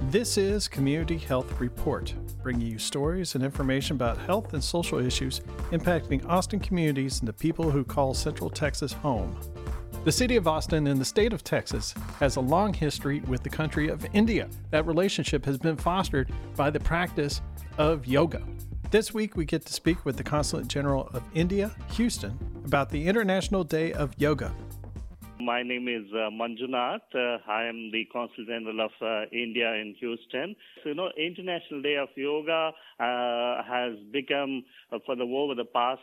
This is Community Health Report, bringing you stories and information about health and social issues impacting Austin communities and the people who call Central Texas home. The city of Austin and the state of Texas has a long history with the country of India. That relationship has been fostered by the practice of yoga. This week, we get to speak with the Consulate General of India, Houston, about the International Day of Yoga. My name is Manjunath. I am the Consul General of India in Houston. So, International Day of Yoga has become, over the past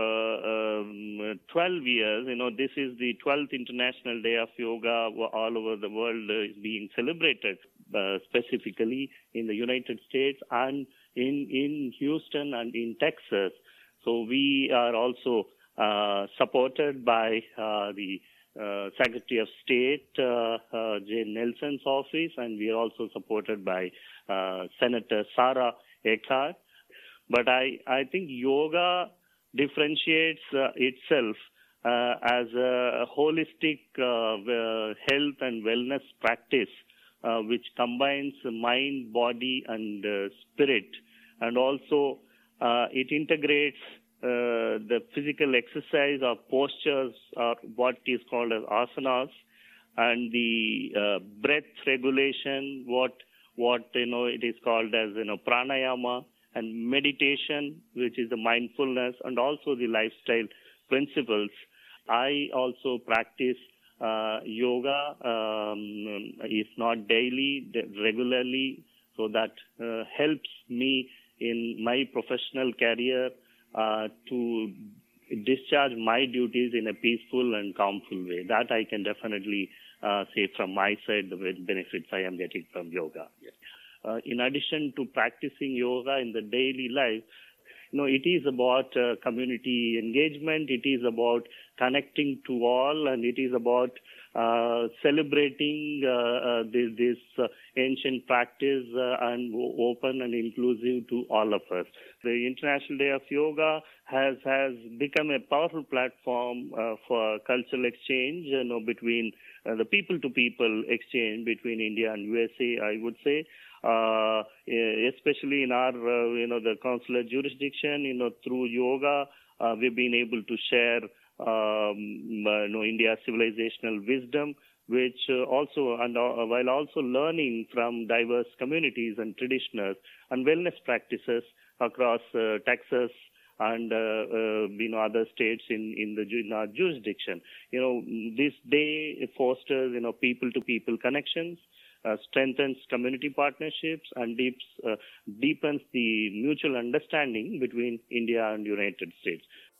12 years, this is the 12th International Day of Yoga all over the world is being celebrated, specifically in the United States and in Houston and in Texas. So we are also supported by the Secretary of State Jane Nelson's office, and we are also supported by Senator Sara Eckhart. But I think yoga differentiates itself as a holistic health and wellness practice which combines mind, body, and spirit, and also it integrates the physical exercise or postures or what is called as asanas, and the breath regulation, what it is called as pranayama, and meditation, which is the mindfulness, and also the lifestyle principles. I also practice yoga, if not daily, regularly, so that helps me in my professional career to discharge my duties in a peaceful and calmful way. That I can definitely say from my side the benefits I am getting from yoga. Yes. In addition to practicing yoga in the daily life, it is about community engagement, it is about connecting to all, and it is about celebrating this ancient practice and open and inclusive to all of us. The International Day of Yoga has become a powerful platform for cultural exchange, between the people-to-people exchange between India and USA, I would say. Especially in our, the consular jurisdiction, through yoga, we've been able to share, India's civilizational wisdom, which also, and while also learning from diverse communities and traditions and wellness practices across Texas and other states in our jurisdiction. This day fosters people-to-people connections, strengthens community partnerships, and deepens the mutual understanding between India and United States.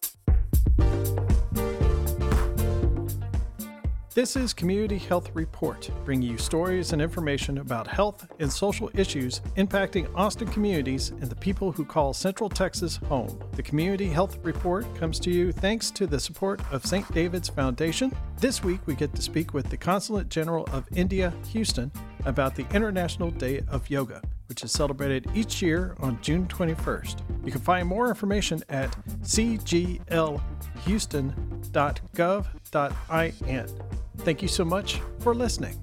This is Community Health Report, bringing you stories and information about health and social issues impacting Austin communities and the people who call Central Texas home. The Community Health Report comes to you thanks to the support of St. David's Foundation. This week, we get to speak with the Consulate General of India, Houston, about the International Day of Yoga, which is celebrated each year on June 21st. You can find more information at cglhouston.gov.in. Thank you so much for listening.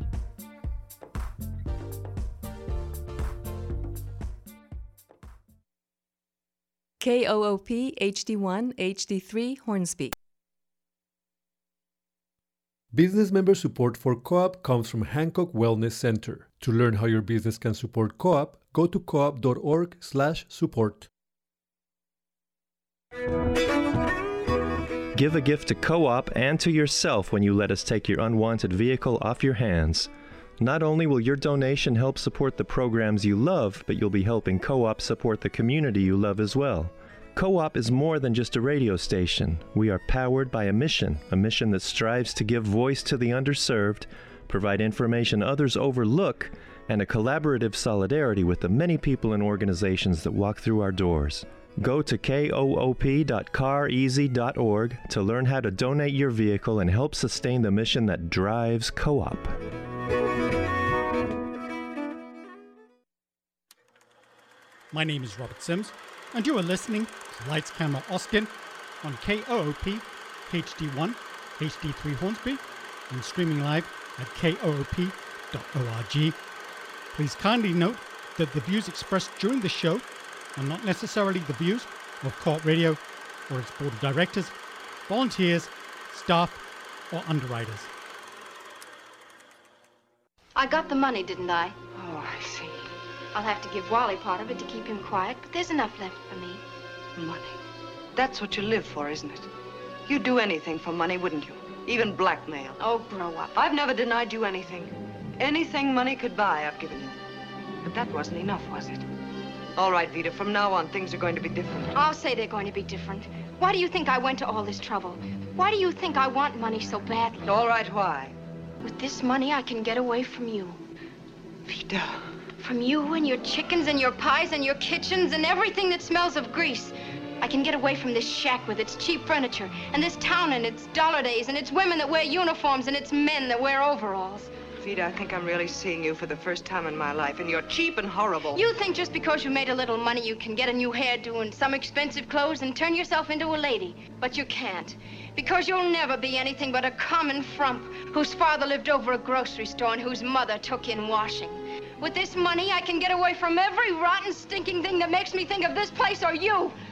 KOOP HD1 HD3 Hornsby. Business member support for Co-op comes from Hancock Wellness Center. To learn how your business can support Co-op, go to coop.org/support. Give a gift to Co-op and to yourself when you let us take your unwanted vehicle off your hands. Not only will your donation help support the programs you love, but you'll be helping Co-op support the community you love as well. Co-op is more than just a radio station. We are powered by a mission that strives to give voice to the underserved, provide information others overlook, and a collaborative solidarity with the many people and organizations that walk through our doors. Go to koop.careasy.org to learn how to donate your vehicle and help sustain the mission that drives Co-op. My name is Robert Sims, and you are listening to Lights Camera Austin on KOOP HD1 HD3 Hornsby and streaming live at koop.org. Please kindly note that the views expressed during the show are not necessarily the views of Co-op Radio or its board of directors, volunteers, staff, or underwriters. I got the money, didn't I? Oh, I see. I'll have to give Wally part of it to keep him quiet, but there's enough left for me. Money. That's what you live for, isn't it? You'd do anything for money, wouldn't you? Even blackmail. Oh, grow up. I've never denied you anything. Anything money could buy, I've given you. But that wasn't enough, was it? All right, Vida, from now on, things are going to be different. I'll say they're going to be different. Why do you think I went to all this trouble? Why do you think I want money so badly? All right, why? With this money, I can get away from you. Vida. From you and your chickens and your pies and your kitchens and everything that smells of grease. I can get away from this shack with its cheap furniture and this town and its dollar days and its women that wear uniforms and its men that wear overalls. Vida, I think I'm really seeing you for the first time in my life, and you're cheap and horrible. You think just because you made a little money you can get a new hairdo and some expensive clothes and turn yourself into a lady. But you can't. Because you'll never be anything but a common frump whose father lived over a grocery store and whose mother took in washing. With this money, I can get away from every rotten, stinking thing that makes me think of this place or you.